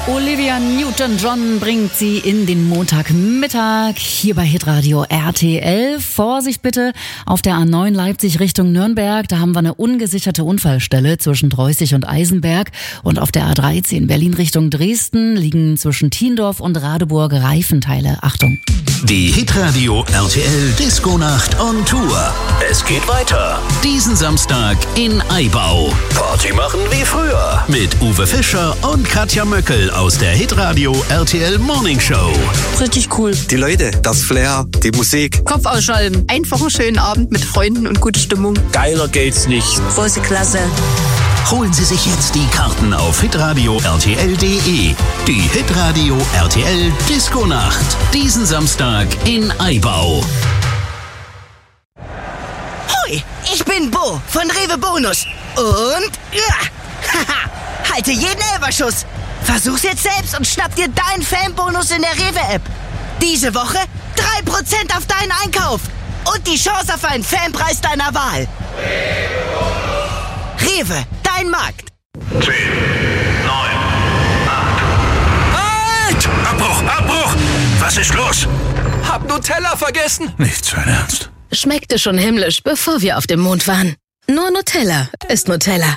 Olivia Newton-John bringt sie in den Montagmittag hier bei Hitradio RTL. Vorsicht bitte auf der A9 Leipzig Richtung Nürnberg. Da haben wir eine ungesicherte Unfallstelle zwischen Dreußig und Eisenberg. Und auf der A13 Berlin Richtung Dresden liegen zwischen Thiendorf und Radeburg Reifenteile. Achtung! Die Hitradio RTL Disco-Nacht on Tour. Es geht weiter. Diesen Samstag in Aibau. Party machen wie früher. Mit Uwe Fischer und Katja Möckel aus der Hitradio RTL Morning Show. Richtig cool. Die Leute, das Flair, die Musik. Kopf ausschalten. Einfach einen schönen Abend mit Freunden und gute Stimmung. Geiler geht's nicht. Große Klasse. Holen Sie sich jetzt die Karten auf hitradio rtl.de. Die Hitradio RTL Disco-Nacht. Diesen Samstag in Aibau. Hoi, ich bin Bo von Rewe Bonus. Und halte jeden Elberschuss. Versuch's jetzt selbst und schnapp dir deinen Fanbonus in der Rewe-App. Diese Woche 3% auf deinen Einkauf. Und die Chance auf einen Fanpreis deiner Wahl. Rewe, dein Markt. 10, 9, 8. Halt! Abbruch! Was ist los? Hab Nutella vergessen. Nicht sein Ernst. Schmeckte schon himmlisch, bevor wir auf dem Mond waren. Nur Nutella ist Nutella.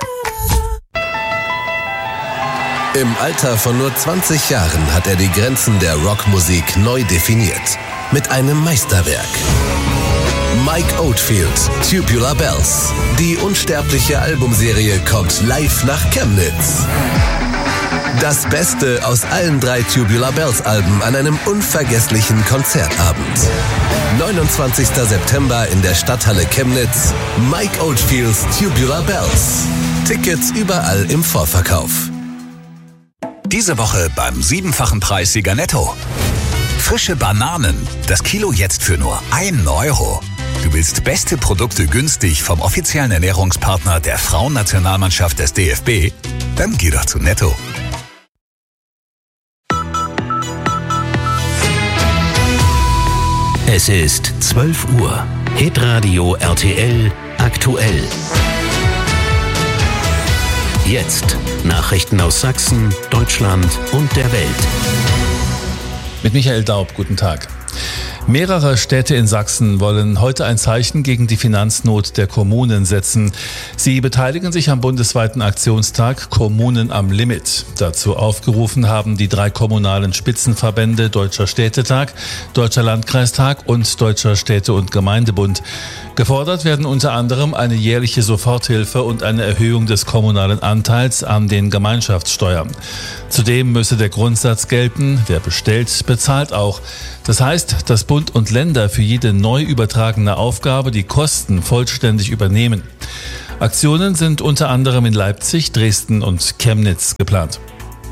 Im Alter von nur 20 Jahren hat er die Grenzen der Rockmusik neu definiert. Mit einem Meisterwerk. Mike Oldfield, Tubular Bells. Die unsterbliche Albumserie kommt live nach Chemnitz. Das Beste aus allen 3 Tubular Bells Alben an einem unvergesslichen Konzertabend. 29. September in der Stadthalle Chemnitz. Mike Oldfields Tubular Bells. Tickets überall im Vorverkauf. Diese Woche beim 7-fachen Preissieger Netto. Frische Bananen. Das Kilo jetzt für nur 1 Euro. Du willst beste Produkte günstig vom offiziellen Ernährungspartner der Frauennationalmannschaft des DFB? Dann geh doch zu Netto. Es ist 12 Uhr. Hitradio RTL aktuell. Jetzt Nachrichten aus Sachsen, Deutschland und der Welt. Mit Michael Daub, guten Tag. Mehrere Städte in Sachsen wollen heute ein Zeichen gegen die Finanznot der Kommunen setzen. Sie beteiligen sich am bundesweiten Aktionstag Kommunen am Limit. Dazu aufgerufen haben die 3 kommunalen Spitzenverbände Deutscher Städtetag, Deutscher Landkreistag und Deutscher Städte- und Gemeindebund. Gefordert werden unter anderem eine jährliche Soforthilfe und eine Erhöhung des kommunalen Anteils an den Gemeinschaftssteuern. Zudem müsse der Grundsatz gelten, wer bestellt, bezahlt auch. Das heißt, dass Bund und Länder für jede neu übertragene Aufgabe die Kosten vollständig übernehmen. Aktionen sind unter anderem in Leipzig, Dresden und Chemnitz geplant.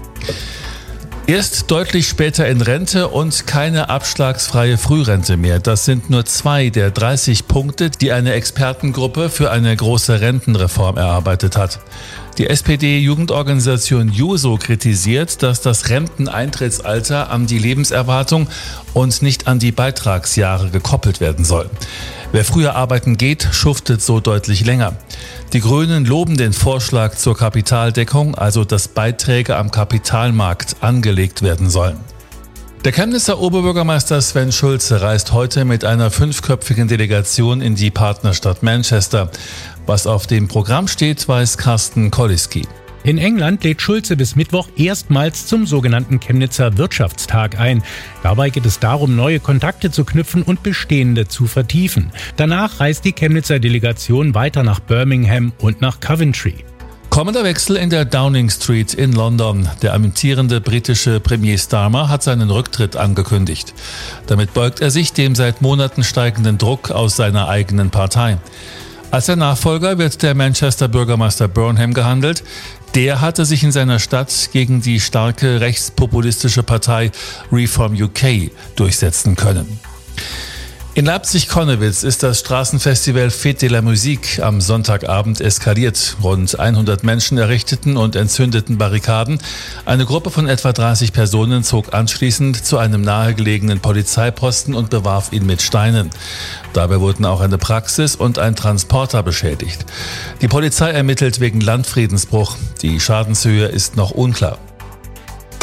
Erst deutlich später in Rente und keine abschlagsfreie Frührente mehr. Das sind nur 2 der 30 Punkte, die eine Expertengruppe für eine große Rentenreform erarbeitet hat. Die SPD-Jugendorganisation Juso kritisiert, dass das Renteneintrittsalter an die Lebenserwartung und nicht an die Beitragsjahre gekoppelt werden soll. Wer früher arbeiten geht, schuftet so deutlich länger. Die Grünen loben den Vorschlag zur Kapitaldeckung, also dass Beiträge am Kapitalmarkt angelegt werden sollen. Der Chemnitzer Oberbürgermeister Sven Schulze reist heute mit einer 5-köpfigen Delegation in die Partnerstadt Manchester. Was auf dem Programm steht, weiß Carsten Koliski. In England lädt Schulze bis Mittwoch erstmals zum sogenannten Chemnitzer Wirtschaftstag ein. Dabei geht es darum, neue Kontakte zu knüpfen und bestehende zu vertiefen. Danach reist die Chemnitzer Delegation weiter nach Birmingham und nach Coventry. Kommender Wechsel in der Downing Street in London. Der amtierende britische Premier Starmer hat seinen Rücktritt angekündigt. Damit beugt er sich dem seit Monaten steigenden Druck aus seiner eigenen Partei. Als der Nachfolger wird der Manchester Bürgermeister Burnham gehandelt. Der hatte sich in seiner Stadt gegen die starke rechtspopulistische Partei Reform UK durchsetzen können. In Leipzig-Connewitz ist das Straßenfestival Fête de la Musique am Sonntagabend eskaliert. Rund 100 Menschen errichteten und entzündeten Barrikaden. Eine Gruppe von etwa 30 Personen zog anschließend zu einem nahegelegenen Polizeiposten und bewarf ihn mit Steinen. Dabei wurden auch eine Praxis und ein Transporter beschädigt. Die Polizei ermittelt wegen Landfriedensbruch. Die Schadenshöhe ist noch unklar.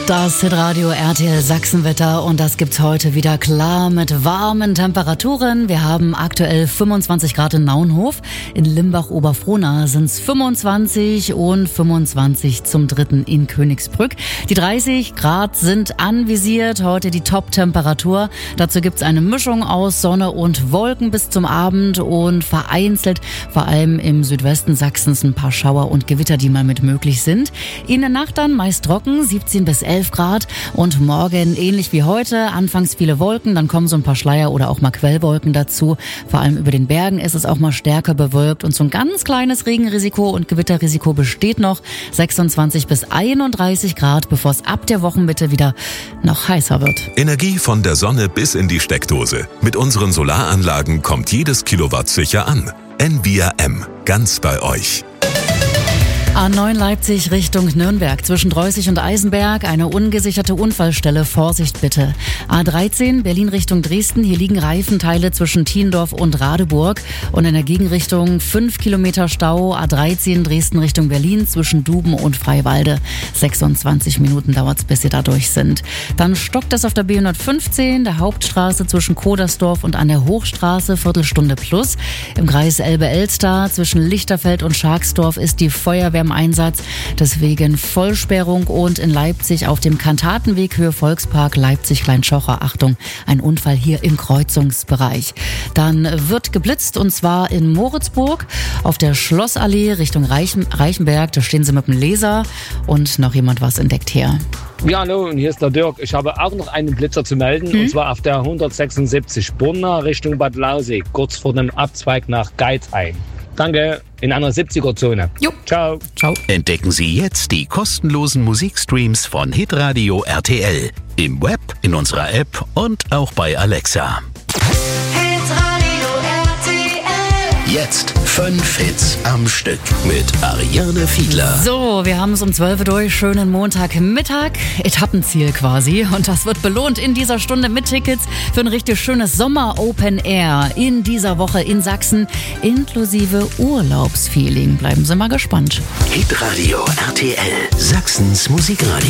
Das Hitradio RTL Sachsenwetter und das gibt's heute wieder klar mit warmen Temperaturen. Wir haben aktuell 25 Grad in Naunhof. In Limbach-Oberfrohna sind's 25 und 25 zum 3. in Königsbrück. Die 30 Grad sind anvisiert. Heute die Top-Temperatur. Dazu gibt's eine Mischung aus Sonne und Wolken bis zum Abend und vereinzelt, vor allem im Südwesten Sachsens, ein paar Schauer und Gewitter, die mal mit möglich sind. In der Nacht dann meist trocken, 17 bis 11 Grad und morgen ähnlich wie heute, anfangs viele Wolken, dann kommen so ein paar Schleier oder auch mal Quellwolken dazu. Vor allem über den Bergen ist es auch mal stärker bewölkt und so ein ganz kleines Regenrisiko und Gewitterrisiko besteht noch. 26 bis 31 Grad, bevor es ab der Wochenmitte wieder noch heißer wird. Energie von der Sonne bis in die Steckdose. Mit unseren Solaranlagen kommt jedes Kilowatt sicher an. NVRM, ganz bei euch. A9 Leipzig Richtung Nürnberg. Zwischen Dreußig und Eisenberg eine ungesicherte Unfallstelle. Vorsicht bitte. A13 Berlin Richtung Dresden. Hier liegen Reifenteile zwischen Thiendorf und Radeburg. Und in der Gegenrichtung 5 Kilometer Stau. A13 Dresden Richtung Berlin zwischen Duben und Freiwalde. 26 Minuten dauert's, bis Sie da durch sind. Dann stockt es auf der B115, der Hauptstraße zwischen Kodersdorf und an der Hochstraße. Viertelstunde plus. Im Kreis Elbe-Elster zwischen Lichterfeld und Scharksdorf ist die Feuerwehr im Einsatz, deswegen Vollsperrung und in Leipzig auf dem Kantatenweg Höhe Volkspark Leipzig-Kleinschocher. Achtung, ein Unfall hier im Kreuzungsbereich. Dann wird geblitzt und zwar in Moritzburg auf der Schlossallee Richtung Reichenberg. Da stehen sie mit dem Laser und noch jemand was entdeckt hier. Ja, hallo, und hier ist der Dirk. Ich habe auch noch einen Blitzer zu melden, und zwar auf der 176 Brunner Richtung Bad Lausig, kurz vor dem Abzweig nach Geizheim. Danke, in einer 70er-Zone. Jo. Ciao. Ciao. Entdecken Sie jetzt die kostenlosen Musikstreams von Hitradio RTL. Im Web, in unserer App und auch bei Alexa. Jetzt 5 Hits am Stück mit Ariane Fiedler. So, wir haben es um 12 Uhr durch. Schönen Montagmittag. Etappenziel quasi. Und das wird belohnt in dieser Stunde mit Tickets für ein richtig schönes Sommer-Open Air in dieser Woche in Sachsen. Inklusive Urlaubsfeeling. Bleiben Sie mal gespannt. Hitradio RTL, Sachsens Musikradio.